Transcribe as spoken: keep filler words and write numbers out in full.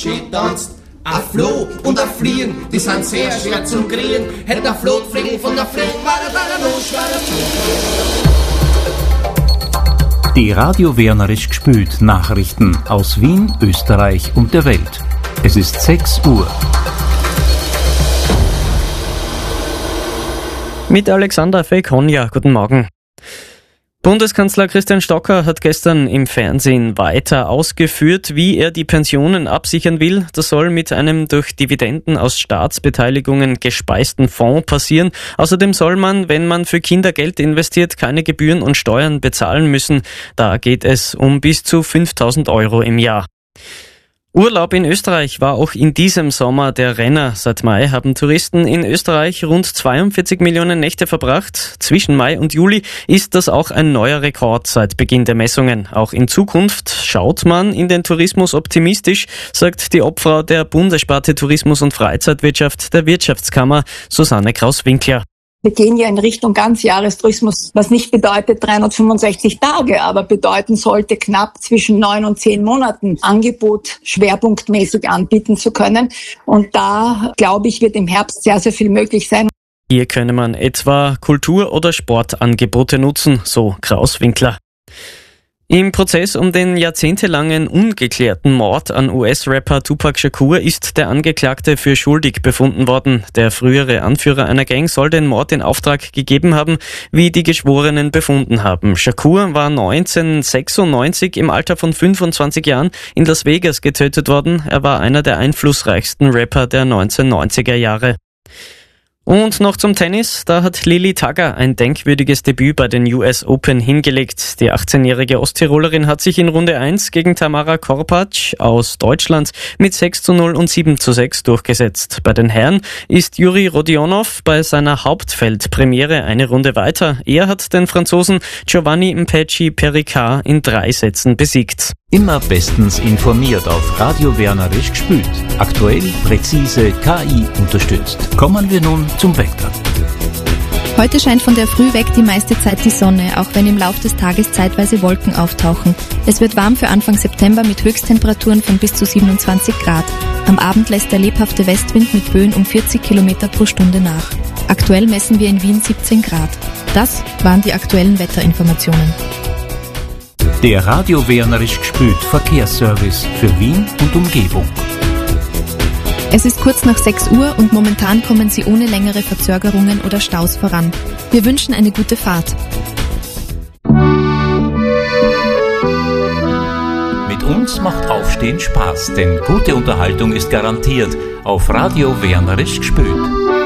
schön tanzt. A Floh und a Fliegen, die sind sehr schwer zum Kriegen. Hätt a Floh fliegen von der Fliegen, war der Baller los, war der Die Radio Wernerisch gespült Nachrichten aus Wien, Österreich und der Welt. Es ist sechs Uhr. Mit Alexander Fekonja, guten Morgen. Bundeskanzler Christian Stocker hat gestern im Fernsehen weiter ausgeführt, wie er die Pensionen absichern will. Das soll mit einem durch Dividenden aus Staatsbeteiligungen gespeisten Fonds passieren. Außerdem soll man, wenn man für Kinder Geld investiert, keine Gebühren und Steuern bezahlen müssen. Da geht es um bis zu fünftausend Euro im Jahr. Urlaub in Österreich war auch in diesem Sommer der Renner. Seit Mai haben Touristen in Österreich rund zweiundvierzig Millionen Nächte verbracht. Zwischen Mai und Juli ist das auch ein neuer Rekord seit Beginn der Messungen. Auch in Zukunft schaut man in den Tourismus optimistisch, sagt die Obfrau der Bundessparte Tourismus und Freizeitwirtschaft der Wirtschaftskammer, Susanne Kraus-Winkler. Wir gehen ja in Richtung Ganzjahrestourismus, was nicht bedeutet dreihundertfünfundsechzig Tage, aber bedeuten sollte, knapp zwischen neun und zehn Monaten Angebot schwerpunktmäßig anbieten zu können. Und da, glaube ich, wird im Herbst sehr, sehr viel möglich sein. Hier könne man etwa Kultur- oder Sportangebote nutzen, so Kraus-Winkler. Im Prozess um den jahrzehntelangen ungeklärten Mord an U S-Rapper Tupac Shakur ist der Angeklagte für schuldig befunden worden. Der frühere Anführer einer Gang soll den Mord in Auftrag gegeben haben, wie die Geschworenen befunden haben. Shakur war neunzehnhundertsechsundneunzig im Alter von fünfundzwanzig Jahren in Las Vegas getötet worden. Er war einer der einflussreichsten Rapper der neunzehnhundertneunziger Jahre. Und noch zum Tennis, da hat Lili Tagger ein denkwürdiges Debüt bei den U S Open hingelegt. Die achtzehnjährige Osttirolerin hat sich in Runde eins gegen Tamara Korpatsch aus Deutschland mit sechs zu null und sieben zu sechs durchgesetzt. Bei den Herren ist Juri Rodionov bei seiner Hauptfeldpremiere eine Runde weiter. Er hat den Franzosen Giovanni Mpecci Perricard in drei Sätzen besiegt. Immer bestens informiert auf Radio Wernerisch gespült. Aktuell, präzise, K I unterstützt. Kommen wir nun zum Wetter. Heute scheint von der Früh weg die meiste Zeit die Sonne, auch wenn im Lauf des Tages zeitweise Wolken auftauchen. Es wird warm für Anfang September mit Höchsttemperaturen von bis zu siebenundzwanzig Grad. Am Abend lässt der lebhafte Westwind mit Böen um vierzig Kilometer pro Stunde nach. Aktuell messen wir in Wien siebzehn Grad. Das waren die aktuellen Wetterinformationen. Der Radio Wernerisch gespült Verkehrsservice für Wien und Umgebung. Es ist kurz nach sechs Uhr und momentan kommen Sie ohne längere Verzögerungen oder Staus voran. Wir wünschen eine gute Fahrt. Mit uns macht Aufstehen Spaß, denn gute Unterhaltung ist garantiert auf Radio Wernerisch gespült.